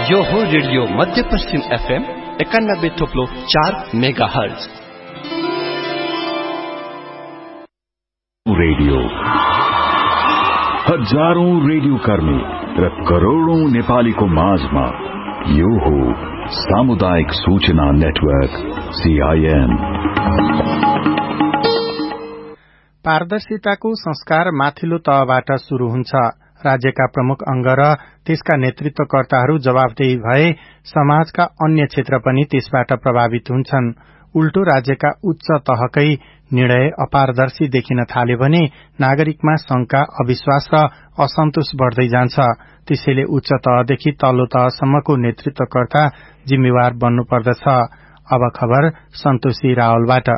यो हो रेडियो मध्यपश्चिम FM 91.4 megahertz. Radio हजारौं रेडियो कर्मी र करोड़ौं नेपालीको माझमा यो हो सामुदायिक सूचना नेटवर्क CIN। पारदर्शिताको संस्कार माथिल्लो तहबाट शुरू हुन्छ। राज्यका प्रमुख अंग र त्यसका नेतृत्वकर्ताहरू जवाफदेही भए समाजका अन्य क्षेत्र पनि त्यसबाट प्रभावित हुन्छन्। उल्टो राज्यका उच्च तहकै निर्णय अपारदर्शी देखिन थाल्यो भने नागरिकमा शंका, अविश्वास र असन्तोष बढ़दै जान्छ। त्यसैले उच्च तहदेखि तल्लो तहसम्मको नेतृत्वकर्ता जिम्मेवार बन्नुपर्दछ। अब खबर सन्तोषी रावलबाट।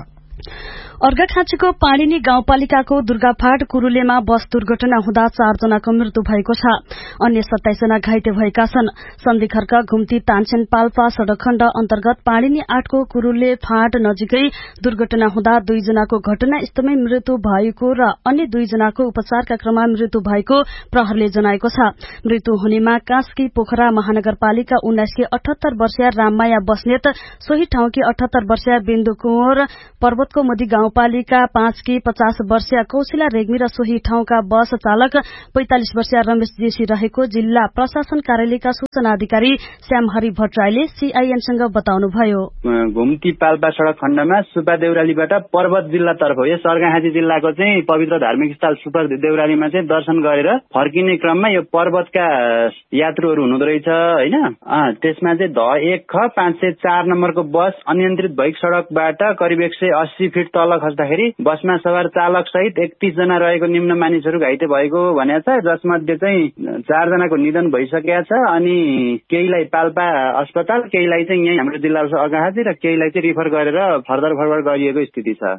अर्घाखाँचीको पाणिनी गाउँपालिकाको दुर्गाफाट कुरूलेमा बस दुर्घटना हुँदा 4 जनाको मृत्यु भएको छ। अन्य 27 जना घाइते भएका छन्। सन्धिखर्क घुम्ती तानसेन पाल्पा सड़क खण्ड अन्तर्गत पाणिनी 8 को कुरूले फाट नजिकै दुर्घटना हुँदा 2 जनाको घटनास्थलमै मृत्यु भएको र अन्य 2 जनाको उपचारका क्रममा मृत्यु भएको प्रहरले जनाएको छ। मृत्यु हुनेमा कास्की पोखरा महानगरपालिका 19 की 78 वर्षीय राममाया बस्नेत, सोही ठाउँकी 78 वर्षीय बिन्दु कुँवर, पर्वतको मधी गाउँपालिका 5 की 50 वर्षीय कौशिला रेग्मी र सोही ठाउँका बस चालक 45 वर्षीय रमेश जेसी रहेको जिल्ला प्रशासन कार्यालयका सूचना अधिकारी श्यामहरि भट्टराईले CIN-सँग बताउनुभयो। घुम्ती पाल्पा सड़क खण्डमा सुपा देउरालीबाट पर्वत जिल्लातर्फ यो अर्घाखाँची जिल्लाको चाहिँ पवित्र धार्मिक स्थल सुपा देउरालीमा चाहिँ दर्शन गरेर फर्किने क्रममा यो पर्वतका यात्रुहरू हुनुहुँदो रहेछ हैन। त्यसमा चाहिँ ध 1 ख 504 नम्बरको बस अनियन्त्रित भई सड़कबाट करिब 180 फिट तल खस्दाखेरि बसमा सवार चालक सहित 31 जना रहेको निम्न मानिसहरू घाइते भएको भनेको छ। जसमध्ये चाहिँ 4 जनाको निधन भइसकेको छ। अनि केहीलाई पाल्पा अस्पताल, केहीलाई चाहिँ यही हाम्रो जिल्ला अर्घाखाँची र केहीलाई चाहिँ रिफर गरेर फर्दर फरवर्ड गरिएको स्थिति छ।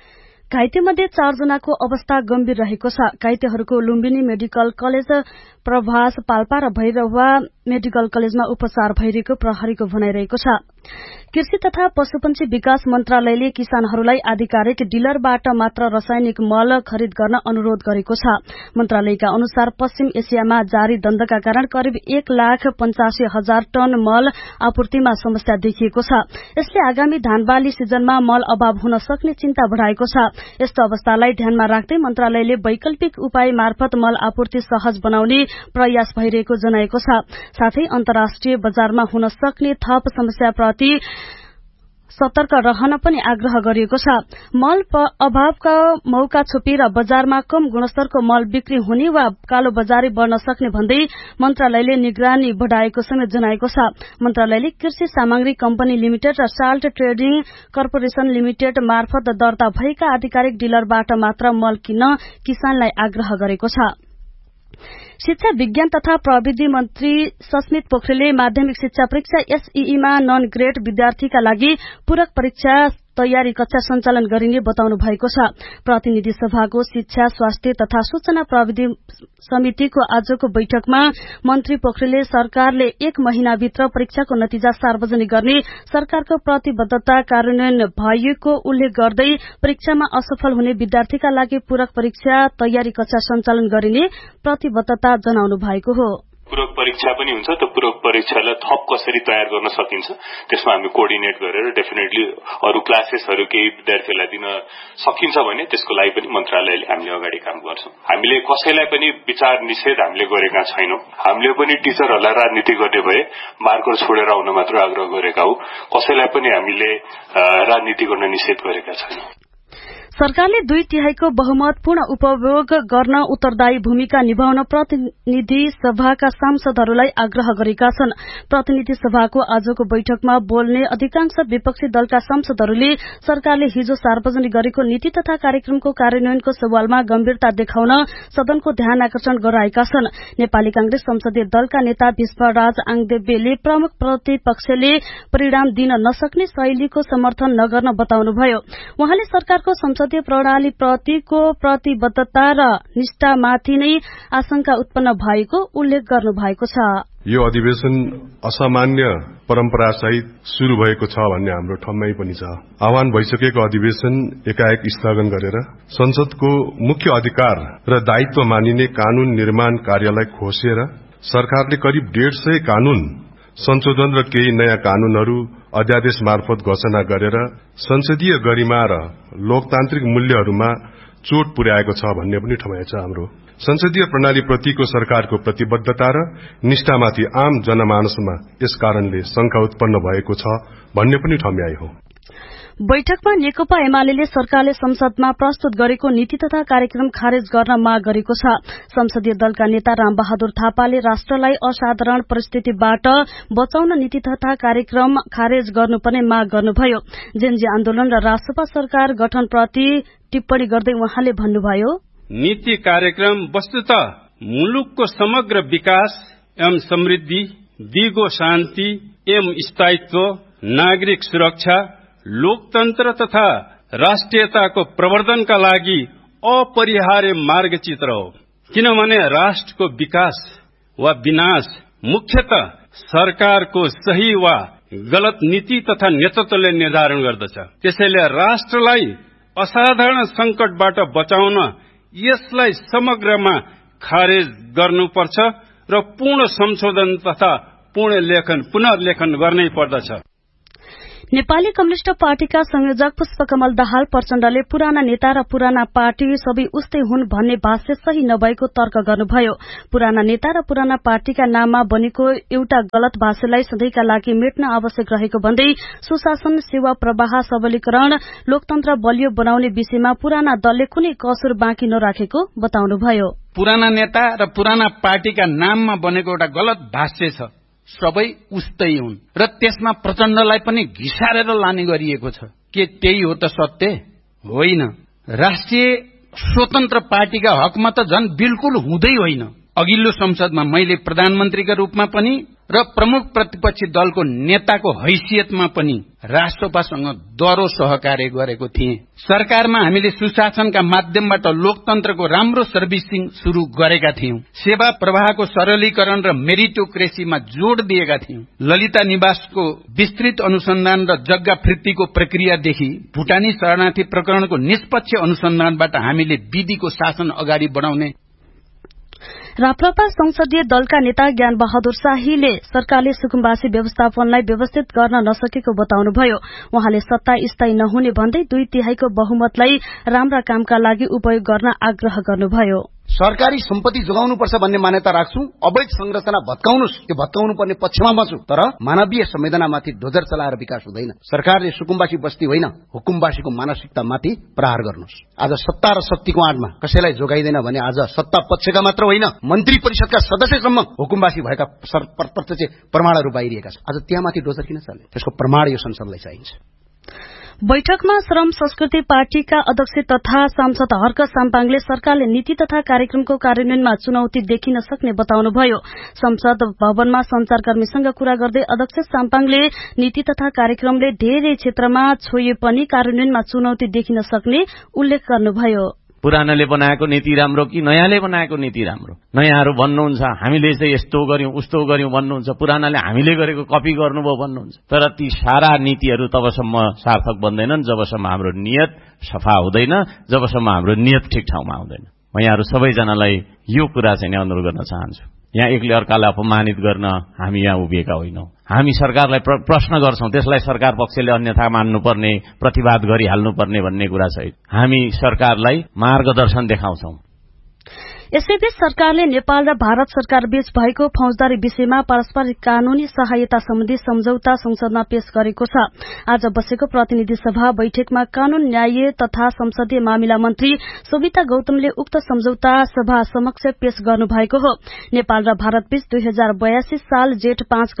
घाइते मध्ये 4 जनाको अवस्था गम्भीर रहेको छ। घाइतेहरूको लुम्बिनी मेडिकल कलेज, प्रभास पाल्पा र भैरवा मेडिकल कलेजमा उपचार भइरहेको प्रहरीको भनाइरहेको छ। कृषि तथा पशुपन्छी विकास मन्त्रालयले किसानहरूलाई आधिकारिक डिलरबाट मात्र रासायनिक मल खरिद गर्न अनुरोध गरेको छ। मन्त्रालयका अनुसार पश्चिम एसियामा जारी द्वन्द्वका कारण करिब 1,85,000 टन मल आपूर्तिमा समस्या देखिएको छ। यसले आगामी धानबाली सिजनमा मल अभाव हुन सक्ने चिन्ता बढ़ाएको छ। यस्तो अवस्थालाई ध्यानमा राख्दै मन्त्रालयले वैकल्पिक उपाय मार्फत मल आपूर्ति सहज बनाउने प्रयास भइरहेको जनाएको छ। साथै अन्तर्राष्ट्रिय बजारमा हुन सक्ने थप समस्याप्रति सतर्क रहन पनि आग्रह गरिएको छ। मल अभावका मौका छोपेर बजारमा कम गुणस्तरको मल बिक्री हुने वा कालो बजारी बढ़न सक्ने भन्दै मन्त्रालयले निगरानी बढ़ाएको समेत जनाएको छ। मन्त्रालयले कृषि सामग्री कम्पनी लिमिटेड र साल्ट ट्रेडिङ कर्पोरेशन लिमिटेड मार्फत दर्ता भएका आधिकारिक डिलरबाट मात्र मल किन्न किसानलाई आग्रह गरेको छ। शिक्षा विज्ञान तथा प्रविधि मन्त्री सस्मित पोखरेलले माध्यमिक शिक्षा परीक्षा SEE मा नन ग्रेड विद्यार्थीका लागि पूरक परीक्षा तयारी कक्षा सञ्चालन गरिने बताउनु भएको छ। प्रतिनिधि सभाको शिक्षा, स्वास्थ्य तथा सूचना प्रविधि समितिको आजको बैठकमा मन्त्री पोखरेलले सरकारले 1 महिनाभित्र परीक्षाको नतिजा सार्वजनिक गर्ने सरकारको प्रतिबद्धता कार्यान्वयन भएको उल्लेख गर्दै परीक्षामा असफल हुने विद्यार्थीका लागि पूरक परीक्षा तयारी कक्षा सञ्चालन गरिने प्रतिबद्धता जनाउनु भएको हो। पूरक परीक्षा पनि हुन्छ। त्यो पूरक परीक्षालाई थप कसरी तयार गर्न सकिन्छ त्यसमा हामी कोर्डिनेट गरेर डेफिनेटली अरू क्लासेसहरू केही विद्यार्थीलाई दिन सकिन्छ भने त्यसको लागि पनि मन्त्रालयले हामीले अगाडि काम गर्छौं। हामीले कसैलाई पनि विचार निषेध हामीले गरेका छैनौं। हामीले पनि टिचरहरूलाई राजनीति गर्ने भए मार्कर छोडेर आउन मात्र आग्रह गरेका हौ। कसैलाई पनि हामीले राजनीति गर्न निषेध गरेका छैनौं। सरकारले 2/3 बहुमतपूर्ण उपभोग गर्न उत्तरदायी भूमिका निभाउन प्रतिनिधि सभाका सांसदहरूलाई आग्रह गरेका छन्। प्रतिनिधि सभाको आजको बैठकमा बोल्ने अधिकांश विपक्षी दलका सांसदहरूले सरकारले हिजो सार्वजनिक गरेको नीति तथा कार्यक्रमको कार्यान्वयनको सवालमा गम्भीरता देखाउन सदनको ध्यान आकर्षण गराएका छन्। नेपाली कांग्रेस संसदीय दलका नेता भीष्मराज आङदेब्यले प्रमुख प्रतिपक्षले परिणाम दिन नसक्ने शैलीको समर्थन नगर्न बताउनुभयो। उहाँले सरकारको संसदीय प्रणाली प्रतिको प्रतिबद्धता र निष्ठामाथि नै आशंका उत्पन्न भएको उल्लेख गर्नु भएको छ। यो अधिवेशन असामान्य परम्परा सहित शुरू भएको छ भन्ने हाम्रो ठम्मै पनि छ। आह्वान भइसकेको अधिवेशन एकाएक स्थगन गरेर संसदको मुख्य अधिकार र दायित्व मानिने कानून निर्माण कार्यलाई खोसेर सरकारले करिब 150 कानून संशोधन र केही नयाँ कानूनहरू अध्यादेश मार्फत घोषणा गरेर संसदीय गरिमा र लोकतान्त्रिक मूल्यहरूमा चोट पुर्याएको छ भन्ने पनि ठमाइ छ। हाम्रो संसदीय प्रणाली प्रतिको सरकारको प्रतिबद्धता र निष्ठामाथि आम जनमानसमा यस कारणले शंका उत्पन्न भएको छ भन्ने पनि ठम्याइ हो। बैठकमा नेकपा एमाले सरकारले संसदमा प्रस्तुत गरेको नीति तथा कार्यक्रम खारेज गर्न माग गरेको छ। संसदीय दलका नेता रामबहादुर थापाले राष्ट्रलाई असाधारण परिस्थितिबाट बचाउन नीति तथा कार्यक्रम खारेज गर्नुपर्ने माग गर्नुभयो। जेनजी आन्दोलन र राष्ट्रपा सरकार गठनप्रति टिप्पणी गर्दै उहाँले भन्नुभयो, नीति कार्यक्रम वस्तुतः मुलुकको समग्र विकास एवं समृद्धि, दिगो शान्ति एवं स्थायित्व, नागरिक सुरक्षा, लोकतन्त्र तथा राष्ट्रियताको प्रवर्धनका लागि अपरिहार्य मार्गचित्र हो। किनभने राष्ट्रको विकास वा विनाश मुख्यतः सरकारको सही वा गलत नीति तथा नेतृत्वले निर्धारण गर्दछ। त्यसैले राष्ट्रलाई असाधारण संकटबाट बचाउन यसलाई समग्रमा खारेज गर्नुपर्छ र पूर्ण संशोधन तथा पुनर्लेखन गर्नै पर्दछ। नेपाली कम्युनिष्ट पार्टीका संयोजक पुष्पकमल दाहाल प्रचण्डले पुराना नेता र पुराना पार्टी सबै उस्तै हुन् भन्ने भाष्य सही नभएको तर्क गर्नुभयो। पुराना नेता र पुराना पार्टीका नाममा बनेको एउटा गलत भाष्यलाई सधैँका लागि मेट्न आवश्यक रहेको भन्दै सुशासन, सेवा प्रवाह, सबलीकरण, लोकतन्त्र बलियो बनाउने विषयमा पुराना दलले कुनै कसुर बाँकी नराखेको बताउनुभयो। पुराना नेता र पुराना पार्टीका नाममा बनेको एउटा गलत भाष्य छ, सबै उस्तै हुन् र त्यसमा प्रचण्डलाई पनि घिसारेर लाने गरिएको छ। के त्यही हो त सत्य? होइन। राष्ट्रिय स्वतन्त्र पार्टीका हकमा त झन् बिल्कुल हुँदै होइन। अघिल्लो संसदमा मैले प्रधानमन्त्रीका रूपमा पनि र प्रमुख प्रतिपक्षी दलको नेताको हैसियतमा पनि राष्ट्रपासँग दह्रो सहकार्य गरेको थिएँ। सरकारमा हामीले सुशासनका माध्यमबाट लोकतन्त्रको राम्रो सर्भिसिङ शुरू गरेका थियौं। सेवा प्रवाहको सरलीकरण र मेरिटोक्रेसीमा जोड़ दिएका थियौं। ललिता निवासको विस्तृत अनुसन्धान र जग्गा फिर्तीको प्रक्रियादेखि भुटानी शरणार्थी प्रकरणको निष्पक्ष अनुसन्धानबाट हामीले विधिको शासन अगाडि बढाउने। राप्रपा संसदीय दलका नेता ज्ञान बहादुर शाहीले सरकारले सुकुम्बासी व्यवस्थापनलाई व्यवस्थित गर्न नसकेको बताउनुभयो। उहाँले सत्ता स्थायी नहुने भन्दै 2/3 बहुमतलाई राम्रा कामका लागि उपयोग गर्न आग्रह गर्नुभयो। सरकारी सम्पत्ति जोगाउनुपर्छ भन्ने मान्यता राख्छु। अवैध संरचना भत्काउनुस्, यो भत्काउनु पर्ने पक्षमा म छु, तर मानवीय संवेदनामाथि डोजर चलाएर विकास हुँदैन। सरकारले सुकुम्बासी बस्ती होइन, हुकुमबासीको मानसिकतामाथि प्रहार गर्नुहोस्। आज सत्ता र शक्तिको आडमा कसैलाई जोगाइदैन भने आज सत्ता पक्षका मात्र होइन, मन्त्री परिषदका सदस्यसम्म हुकुमबासी भएका प्रत्यक्ष प्रमाणहरू बाहिरिएका छन्। आज त्यहाँमाथि डोजर किन चल्ने? त्यसको प्रमाण यो संसदलाई चाहिन्छ। बैठकमा श्रम संस्कृति पार्टीका अध्यक्ष तथा सांसद हर्क साम्पाङले सरकारले नीति तथा कार्यक्रमको कार्यान्वयनमा चुनौती देखिन सक्ने बताउनुभयो। संसद भवनमा संचारकर्मीसँग कुरा गर्दै अध्यक्ष साम्पाङले नीति तथा कार्यक्रमले धेरै क्षेत्रमा छोए पनि कार्यान्वयनमा चुनौती देखिन सक्ने उल्लेख गर्नुभयो। पुरानाले बनाएको नीति राम्रो कि नयाँले बनाएको नीति राम्रो? नयाँहरू भन्नुहुन्छ हामीले चाहिँ यस्तो गर्यौं उस्तो गर्यौं भन्नुहुन्छ, पुरानाले हामीले गरेको कपी गर्नुभयो भन्नुहुन्छ। तर ती सारा नीतिहरू तबसम्म सार्थक बन्दैनन् जबसम्म हाम्रो नियत सफा हुँदैन, जबसम्म हाम्रो नियत ठिक ठाउँमा हुँदैन। म यहाँहरू सबैजनालाई यो कुरा चाहिँ अनुरोध गर्न चाहन्छु। यहाँ एकले अर्कालाई अपमानित गर्न हामी यहाँ उभिएका होइनौं। हामी सरकारलाई प्रश्न गर्छौं, त्यसलाई सरकार पक्षले अन्यथा मान्नुपर्ने, प्रतिवाद गरिहाल्नुपर्ने भन्ने कुरा छैन। हामी सरकारलाई मार्गदर्शन देखाउँछौं। यसैबीच सरकारले नेपाल र भारत सरकार बीच भएको फौजदारी विषयमा पारस्परिक कानूनी सहायता सम्बन्धी सम्झौता संसदमा पेश गरेको छ। आज बसेको प्रतिनिधि सभा बैठकमा कानून, न्याय तथा संसदीय मामिला मन्त्री सोभिता गौतमले उक्त सम्झौता सभा समक्ष पेश गर्नुभएको हो। नेपाल र भारत बीच 2082 साल जेठ 5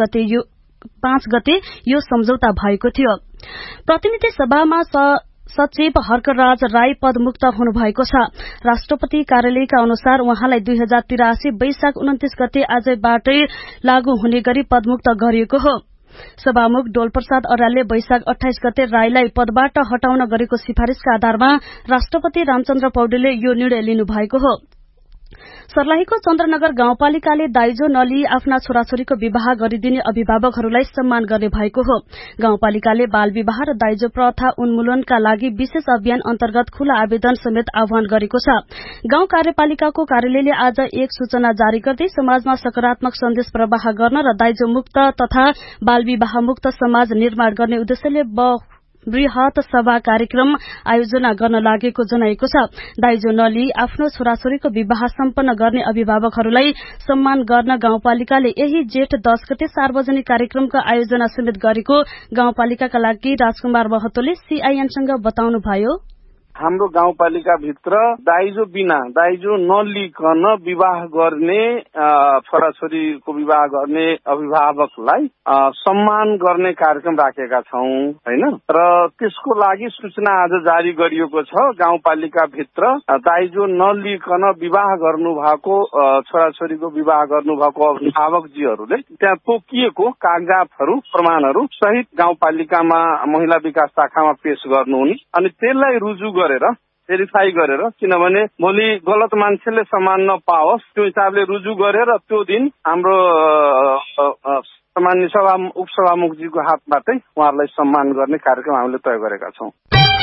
गते यो सम्झौता भएको थियो। प्रतिनिधि सभामा सचिव हर्कराज राई पदमुक्त हुनुभएको छ। राष्ट्रपति कार्यालयका अनुसार उहाँलाई 2083 वैशाख 29 गते आजैबाटै लागू हुने गरी पदमुक्त गरिएको हो। सभामुख डोलप्रसाद अर्यालले वैशाख 28 गते राईलाई पदबाट हटाउन गरेको सिफारिशका आधारमा राष्ट्रपति रामचन्द्र पौडेलले यो निर्णय लिनुभएको हो। सर्लाहीको चन्द्रनगर गाउँपालिकाले दाइजो नलिई आफ्ना छोराछोरीको विवाह गरिदिने अभिभावकहरूलाई सम्मान गर्ने भएको हो। गाउँपालिकाले बाल विवाह र दाइजो प्रथा उन्मूलनका लागि विशेष अभियान अन्तर्गत खुला आवेदन समेत आह्वान गरेको छ। गाउँ कार्यपालिकाको कार्यालयले आज एक सूचना जारी गर्दै समाजमा सकारात्मक सन्देश प्रवाह गर्न र दाइजो मुक्त तथा बाल विवाह मुक्त समाज निर्माण गर्ने उद्देश्यले वृहत सभा कार्यक्रम आयोजना गर्न लागेको जनाएको छ। दाइजो नलिई आफ्नो छोराछोरीको विवाह सम्पन्न गर्ने अभिभावकहरूलाई सम्मान गर्न गाउँपालिकाले यही जेठ 10 गते सार्वजनिक कार्यक्रमको आयोजना समेत गरेको गाउँपालिकाका लागि राजकुमार महतोले सीआईएनसँग बताउनुभयो। हाम्रो गाउँपालिका भित्र दाइजो बिना दाइजो नलिकन विवाह गर्ने छोराछोरीको विवाह गर्ने अभिभावकलाई सम्मान गर्ने कार्यक्रम राखेका छौं हैन र त्यसको लागि सूचना आज जारी गरिएको छ। गाउँपालिका भित्र दाइजो नलिकन विवाह गर्नु भएको छोराछोरीको विवाह गर्नु भएको अभिभावकजीहरूले त्यहाँ तोकिएको कागजातहरू प्रमाणहरू सहित गाउँपालिकामा महिला विकास शाखामा पेश गर्नुहुने अनि त्यसलाई रुजु गरेर भेरिफाई गरेर किनभने भोलि गलत मान्छेले सम्मान नपाओस् त्यो हिसाबले रुजु गरेर त्यो दिन हाम्रो सामान्य सभा उपसभामुखजीको हातबाटै उहाँहरूलाई सम्मान गर्ने कार्यक्रम हामीले तय गरेका छौं।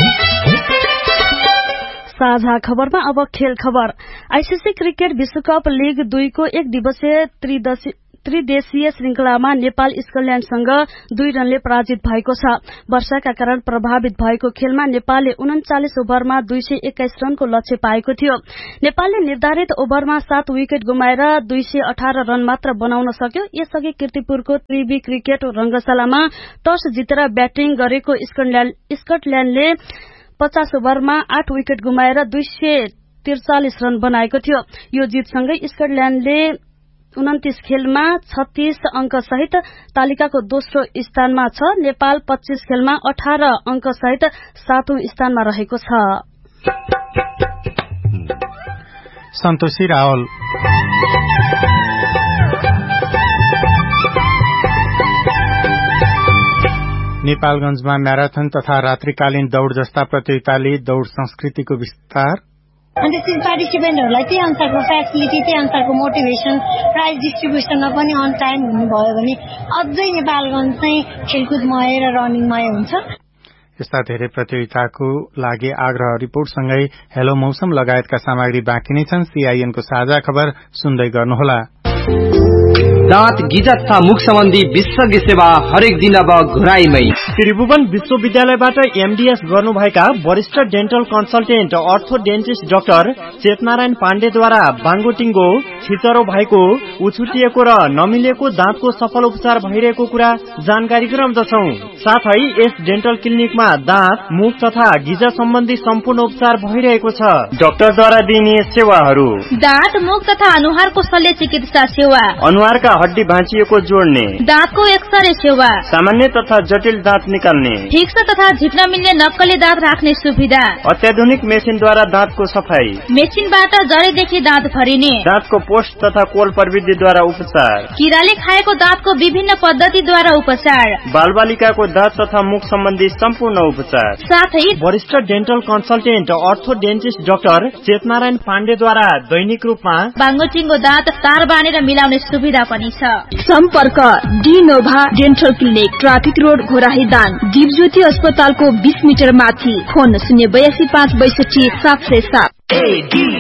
साझा खबरमा अब खेल खबर। आईसीसी क्रिकेट विश्वकप लीग 2 को एक दिवसीय त्रिदेशीय श्रृंखलामा नेपाल स्कटल्याण्डसँग 2 रनले पराजित भएको छ। वर्षाका कारण प्रभावित भएको खेलमा नेपालले 39 ओभरमा 221 रनको लक्ष्य पाएको थियो। नेपालले निर्धारित ओभरमा 7 विकेट गुमाएर 218 रन मात्र बनाउन सक्यो। यसअघि कीर्तिपुरको त्रिवी क्रिकेट रंगशालामा टस जितेर ब्याटिङ गरेको स्कटल्याण्डले 50 ओभरमा 8 विकेट गुमाएर 243 रन बनाएको थियो। यो जितसँगै स्कटल्याण्डले 29 खेलमा 36 अंक सहित तालिकाको दोस्रो स्थानमा छ। नेपाल 25 खेलमा 18 अंक सहित 7औं स्थानमा रहेको छ। सन्तोषी रावल। नेपालगंजमा म्याराथन तथा रात्रिकालीन दौड़ जस्ता प्रतियोगिताले दौड़ संस्कृतिको विस्तार अनि त्यसपछि पार्टिसिपेन्टहरूलाई त्यही अनुसारको फेसिलिटी त्यही अनुसारको मोटिभेसन प्राइज डिस्ट्रिब्युसनमा पनि अन टाइम हुनुभयो भने अझै नेपालगञ्ज चाहिँ खेलकुदमय र रनिङमय हुन्छ। यस्ता धेरै प्रतियोगिताको लागि आग्रह रिपोर्टसँगै हेलो मौसम लगायतका सामग्री बाँकी नै छन्। सीआईएनको साझा खबर सुन्दै गर्नुहोला। दाँत गिजा तथा मुख सम्बन्धी विशेषज्ञ सेवा हरेक दिन अब घुराईमै। त्रिभुवन विश्वविद्यालयबाट एमडीएस गर्नुभएका वरिष्ठ डेन्टल कन्सल्टेन्ट अर्थो डेन्टिस्ट डाक्टर चेतनारायण पाण्डेद्वारा बाङ्गोटिङ्गो छिचरो भएको उछुटिएको र नमिलेको दाँतको सफल उपचार भइरहेको कुरा जानकारी गराउँदछौ। साथै यस डेन्टल क्लिनिकमा दाँत मुख तथा गिजा सम्बन्धी सम्पूर्ण उपचार भइरहेको छ। डाक्टरद्वारा दिइने सेवाहरू दाँत मुख तथा अनुहारको शल्य चिकित्सा सेवा, अनुहारका हड्डी भाँचिएको जोड्ने, दाँतको एक्सरे सेवा, सामान्य तथा जटिल दाँत निकाल्ने, फिक्स तथा झिक्न मिल्ने नक्कली दाँत राख्ने सुविधा, अत्याधुनिक मेसिनद्वारा दाँतको सफाई, मेसिनबाट जडेदेखि दाँत भरिने, दाँतको पोस्ट तथा कोल प्रविधिद्वारा उपचार, किराले खाएको दाँतको विभिन्न पद्धतिद्वारा उपचार, बालबालिकाको दाँत तथा मुख सम्बन्धी सम्पूर्ण उपचार, साथै वरिष्ठ डेन्टल कन्सल्टेन्ट अर्थो डेन्टिस्ट डाक्टर चेतनारायण पाण्डेद्वारा दैनिक रूपमा बाङ्गोटिङ्गो दाँत तार बाँधेर मिलाउने सुविधा पनि छ। सम्पर्क डिनोभा dental clinic, traffic road Ghorahi Dang, Deepjyoti अस्पतालको 20 मिटर माथि। फोन 082 562 707।